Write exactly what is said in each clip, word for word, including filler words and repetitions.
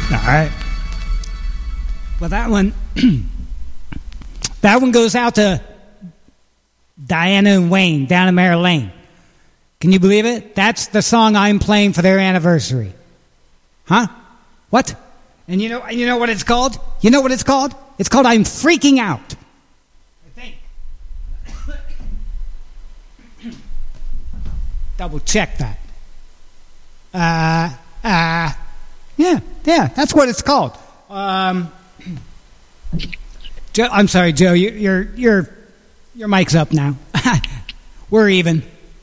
All right. Well, that one, that one goes out to Diana and Wayne down in Mary Lane. Can you believe it? That's the song I'm playing for their anniversary. Huh? What? And you know, you know what it's called? You know what it's called? It's called I'm Freaking Out. I think. Double check that. Uh, uh, yeah, yeah, that's what it's called. Um, Joe, I'm sorry, Joe, you, your your your mic's up now. We're even.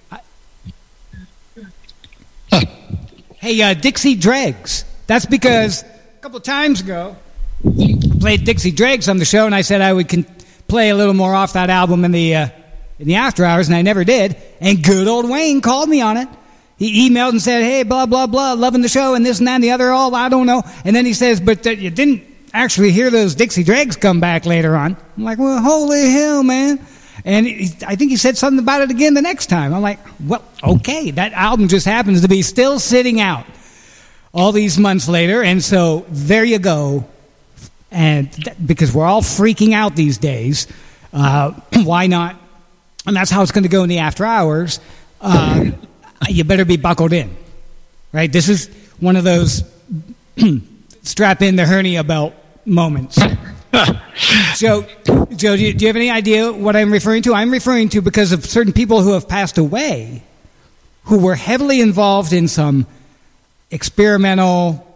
Huh. Hey, uh, Dixie Dregs. That's because a couple of times ago, I played Dixie Dregs on the show, and I said I would con- play a little more off that album in the uh, in the after hours, and I never did. And good old Wayne called me on it. He emailed and said, hey, blah, blah, blah, loving the show, and this and that and the other, all, I don't know. And then he says, but uh, you didn't actually hear those Dixie Dregs come back later on. I'm like, well, holy hell, man. And he, I think he said something about it again the next time. I'm like, well, okay, that album just happens to be still sitting out all these months later, and so there you go. And th- because we're all freaking out these days, uh, why not? And that's how it's going to go in the after hours. Uh, you better be buckled in, right? This is one of those strap in the hernia belt moments. Joe, Joe, do you, do you have any idea what I'm referring to? I'm referring to because of certain people who have passed away who were heavily involved in some experimental,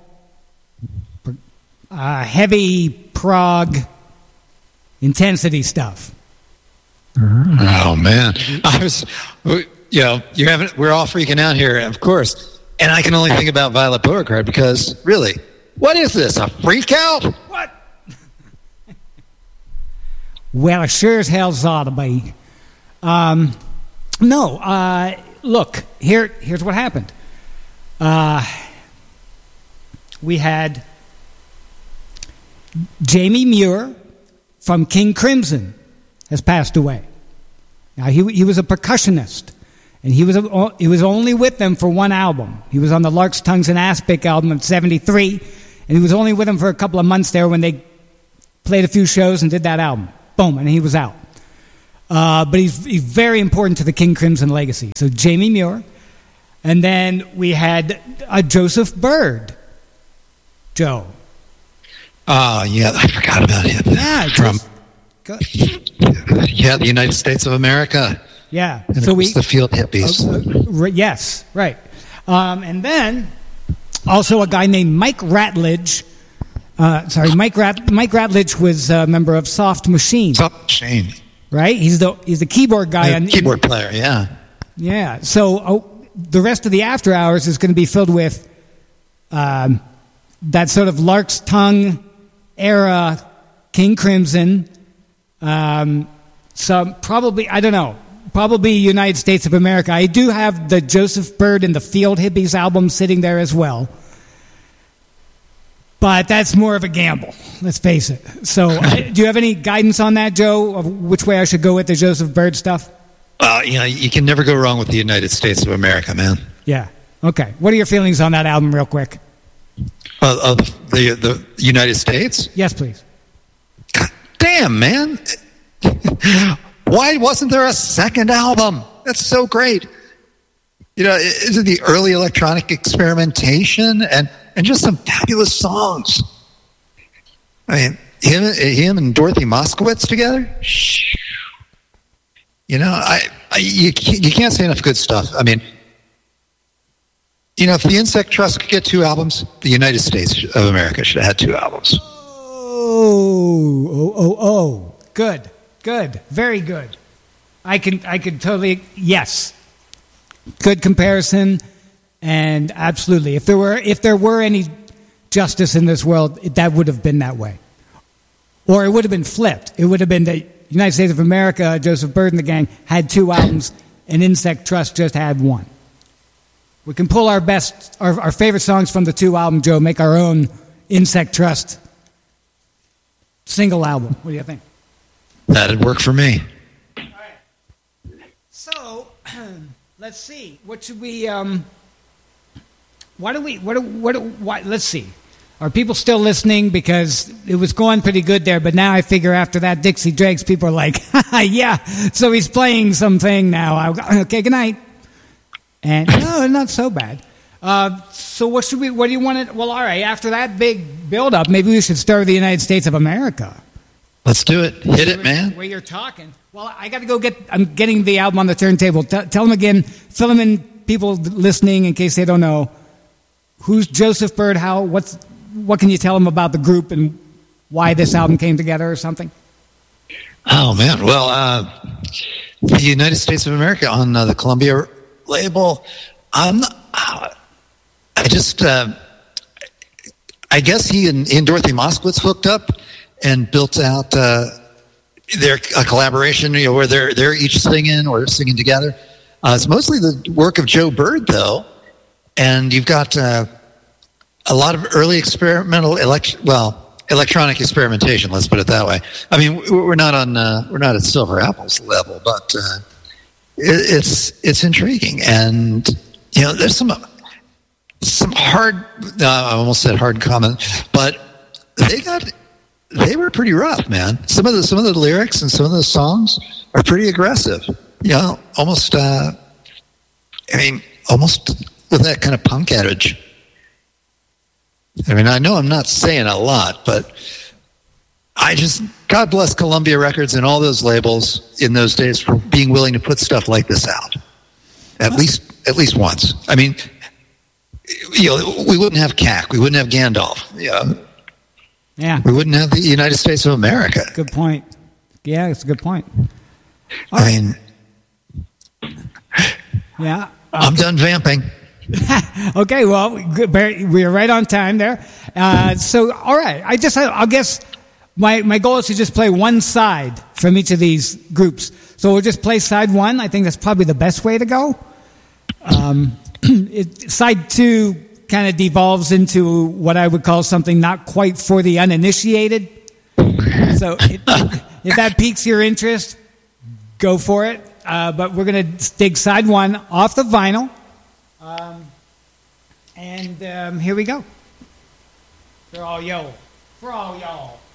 uh, heavy prog intensity stuff. Oh, man. I was... You know, you're having, we're all freaking out here, of course. And I can only think about Violet Beauregarde because, really, what is this, a freak out? What? Well, it sure as hell's ought to be. Um, no, uh, look, here, here's what happened. Uh, we had Jamie Muir from King Crimson has passed away. Now, he, he was a percussionist. And he was a, he was only with them for one album. He was on the Larks, Tongues, and Aspic album of seventy-three, and he was only with them for a couple of months there when they played a few shows and did that album. Boom, and he was out. Uh, but he's, he's very important to the King Crimson legacy. So Jamie Muir, and then we had uh, Joseph Byrd. Joe. Oh, yeah, I forgot about him. Yeah, from just, yeah, the United States of America. Yeah, and so we the Field Hippies. Uh, uh, yes, right. Um, and then also a guy named Mike Ratledge. Uh, sorry, Mike Rat- Mike Ratledge was a member of Soft Machine. Soft Machine, right? He's the he's the keyboard guy. The on keyboard player, yeah. Yeah. So oh, the rest of the after hours is going to be filled with um, that sort of Lark's Tongue era, King Crimson. Um, some probably I don't know. Probably United States of America. I do have the Joseph Byrd and the Field Hippies album sitting there as well. But that's more of a gamble, let's face it. So uh, do you have any guidance on that, Joe, of which way I should go with the Joseph Byrd stuff? Well, you know, you can never go wrong with the United States of America, man. Yeah. Okay. What are your feelings on that album real quick? Uh, of the, the United States? Yes, please. God damn, man. Why wasn't there a second album? That's so great. You know, is it the early electronic experimentation and, and just some fabulous songs? I mean, him, him and Dorothy Moskowitz together? You know, I, I you, you can't say enough good stuff. I mean, you know, if the Insect Trust could get two albums, the United States of America should have had two albums. Oh, oh, oh, oh. Good. Good, very good. I can, I can totally, yes. Good comparison, and absolutely. If there were, if there were any justice in this world, that would have been that way, or it would have been flipped. It would have been the United States of America, Joseph Byrd and the gang had two albums, and Insect Trust just had one. We can pull our best, our, our favorite songs from the two albums, Joe. Make our own Insect Trust single album. What do you think? That'd work for me. All right. So, let's see. What should we? Um, why do we? What? do- What? do- Why? Let's see. Are people still listening? Because it was going pretty good there, but now I figure after that Dixie Dregs, people are like, yeah, so he's playing something now. I'll, okay, good night. And no, not so bad. Uh, so what should we, what do you want to, well, all right, after that big build-up, maybe we should start with the United States of America. Let's do it. Hit it, man. Where you're talking. Well, I got to go get, I'm getting the album on the turntable. T- tell them again, fill them in, people listening, in case they don't know. Who's Joseph Byrd? How, what's, what can you tell them about the group and why this album came together or something? Oh, man. Well, uh, the United States of America on uh, the Columbia label. I'm not, uh, I just, uh, I guess he and, he and Dorothy Moskowitz hooked up and built out uh, their a collaboration, you know, where they're they're each singing or singing together. Uh, it's mostly the work of Joe Byrd, though, and you've got uh, a lot of early experimental elect well electronic experimentation. Let's put it that way. I mean, we're not on uh, we're not at Silver Apple's level, but uh, it, it's it's intriguing, and you know, there's some some hard. Uh, I almost said hard comment, but they got. They were pretty rough, man. Some of the some of the lyrics and some of the songs are pretty aggressive. You know, almost. Uh, I mean, almost with that kind of punk edge. I mean, I know I'm not saying a lot, but I just God bless Columbia Records and all those labels in those days for being willing to put stuff like this out. At least, at least once. I mean, you know, we wouldn't have C A C, we wouldn't have Gandalf. You know, yeah, we wouldn't have the United States of America. Good point. Yeah, it's a good point. All I right. mean, yeah, I'm done vamping. Okay, well, good, we are right on time there. Uh, so, all right, I just, I guess my my goal is to just play one side from each of these groups. So we'll just play side one. I think that's probably the best way to go. Um, it, side two kind of devolves into what I would call something not quite for the uninitiated. So it, if that piques your interest, go for it. Uh, but we're going to dig side one off the vinyl. Um, and um, here we go. For all y'all. For all y'all.